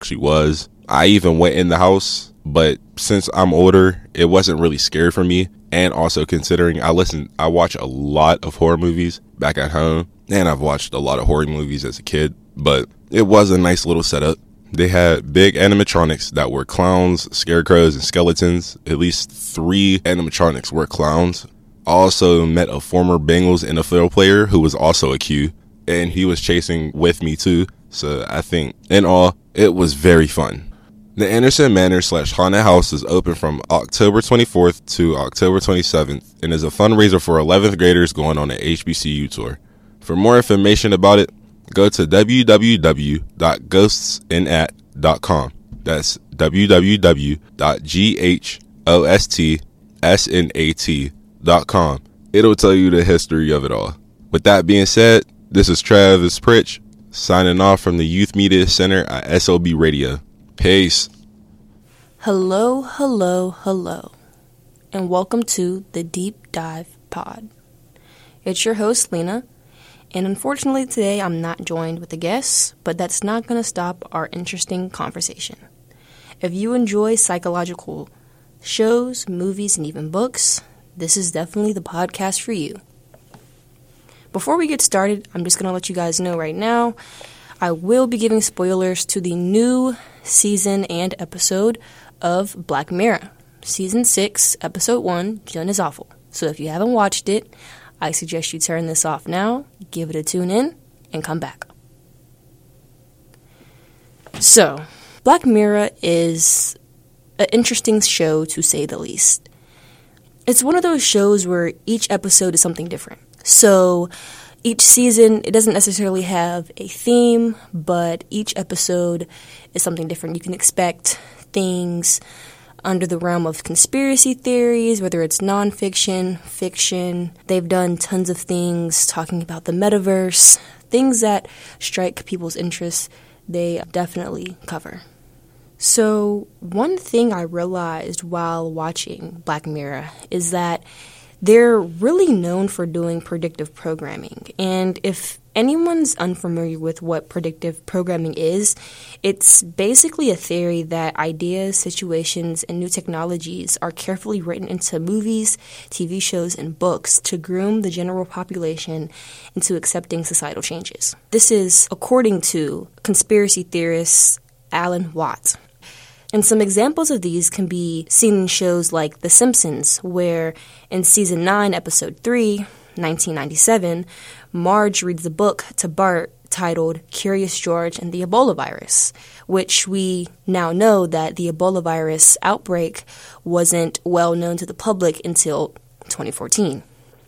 actually was. I even went in the house, but since I'm older, it wasn't really scary for me. And also considering I watch a lot of horror movies back at home, and I've watched a lot of horror movies as a kid, but it was a nice little setup. They had big animatronics that were clowns, scarecrows, and skeletons. At least 3 animatronics were clowns. I also met a former Bengals NFL player who was also a Q, and he was chasing with me too. So I think, in all, it was very fun. The Anderson Manor / Haunted House is open from October 24th to October 27th and is a fundraiser for 11th graders going on an HBCU tour. For more information about it, go to www.ghostsnat.com. That's www.ghostsnat.com. It'll tell you the history of it all. With that being said, this is Travis Pritch signing off from the Youth Media Center at SOB Radio. Peace. Hello, and welcome to the Deep Dive Pod. It's your host, Lena, and unfortunately today I'm not joined with a guest, but that's not going to stop our interesting conversation. If you enjoy psychological shows, movies, and even books, this is definitely the podcast for you. Before we get started, I'm just going to let you guys know right now, I will be giving spoilers to the new season and episode of Black Mirror. Season 6, Episode 1, Jen is Awful. So if you haven't watched it, I suggest you turn this off now, give it a tune in, and come back. So, Black Mirror is an interesting show to say the least. It's one of those shows where each episode is something different. So, each season, it doesn't necessarily have a theme, but each episode is something different. You can expect things under the realm of conspiracy theories, whether it's nonfiction, fiction. They've done tons of things talking about the metaverse, things that strike people's interests, they definitely cover. So, one thing I realized while watching Black Mirror is that they're really known for doing predictive programming. And if anyone's unfamiliar with what predictive programming is, it's basically a theory that ideas, situations, and new technologies are carefully written into movies, TV shows, and books to groom the general population into accepting societal changes. This is according to conspiracy theorist Alan Watts. And some examples of these can be seen in shows like The Simpsons, where in Season 9, Episode 3, 1997, Marge reads a book to Bart titled Curious George and the Ebola Virus, which we now know that the Ebola virus outbreak wasn't well known to the public until 2014.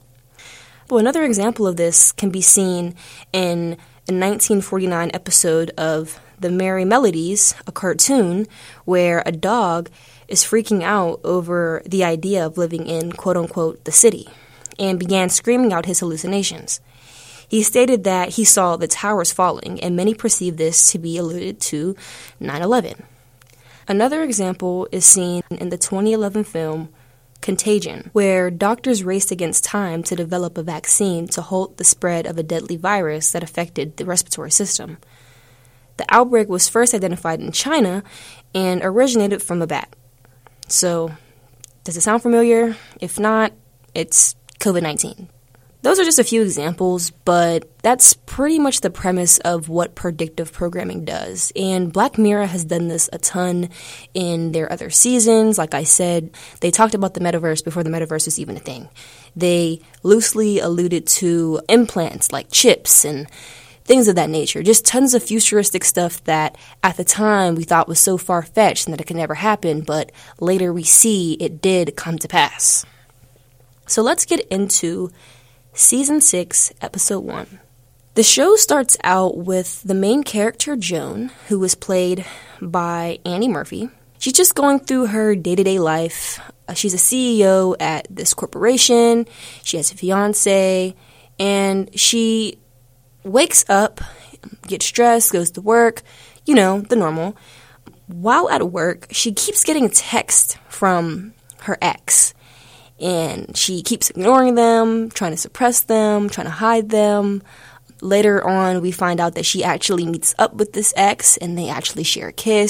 Well, another example of this can be seen in a 1949 episode of The Merry Melodies, a cartoon where a dog is freaking out over the idea of living in quote-unquote the city and began screaming out his hallucinations. He stated that he saw the towers falling, and many perceived this to be alluded to 9/11. Another example is seen in the 2011 film Contagion, where doctors raced against time to develop a vaccine to halt the spread of a deadly virus that affected the respiratory system. The outbreak was first identified in China and originated from a bat. So, does it sound familiar? If not, it's COVID-19. Those are just a few examples, but that's pretty much the premise of what predictive programming does. And Black Mirror has done this a ton in their other seasons. Like I said, they talked about the metaverse before the metaverse was even a thing. They loosely alluded to implants like chips and things of that nature. Just tons of futuristic stuff that at the time we thought was so far-fetched and that it could never happen, but later we see it did come to pass. So let's get into Season 6, Episode 1. The show starts out with the main character, Joan, who is played by Annie Murphy. She's just going through her day-to-day life. She's a CEO at this corporation. She has a fiancé, and she wakes up, gets dressed, goes to work, you know, the normal. While at work, she keeps getting a text from her ex. And she keeps ignoring them, trying to suppress them, trying to hide them. Later on, we find out that she actually meets up with this ex, and they actually share a kiss.